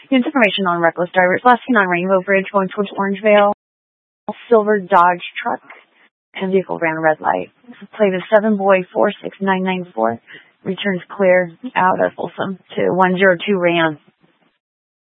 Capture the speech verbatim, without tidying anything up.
News information on reckless drivers. Last seen on Rainbow Bridge going towards Orangevale. Silver Dodge truck and vehicle ran a red light. Plate is seven boy four six nine nine four. Returns clear out of Folsom to one zero two Ram.